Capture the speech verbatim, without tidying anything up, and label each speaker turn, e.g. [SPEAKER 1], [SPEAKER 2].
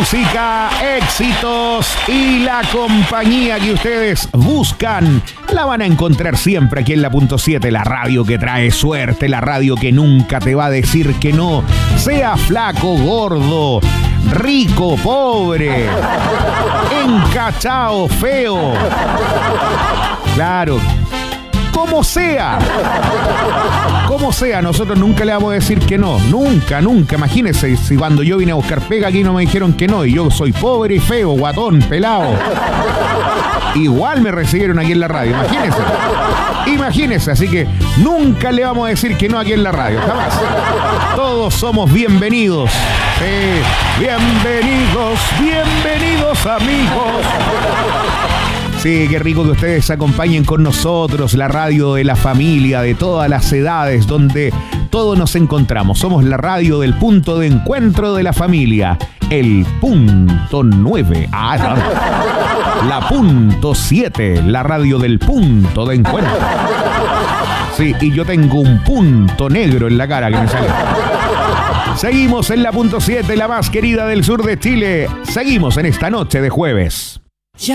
[SPEAKER 1] música, éxitos y la compañía que ustedes buscan la van a encontrar siempre aquí en la punto siete, la radio que trae suerte, la radio que nunca te va a decir que no, sea flaco, gordo, rico, pobre, encachao, feo. Claro, como sea, como sea, nosotros nunca le vamos a decir que no, nunca, nunca. Imagínense si cuando yo vine a buscar pega aquí no me dijeron que no y yo soy pobre y feo, guatón, pelado. Igual me recibieron aquí en la radio, imagínense. Imagínense, así que nunca le vamos a decir que no aquí en la radio, jamás. Todos somos bienvenidos. Sí, bienvenidos, bienvenidos amigos. Sí, qué rico que ustedes se acompañen con nosotros, la radio de la familia, de todas las edades, donde todos nos encontramos. Somos la radio del punto de encuentro de la familia, el punto nueve. Ah, no. La punto siete, la radio del punto de encuentro. Sí, y yo tengo un punto negro en la cara que me sale. Seguimos en la punto siete, la más querida del sur de Chile. Seguimos en esta noche de jueves.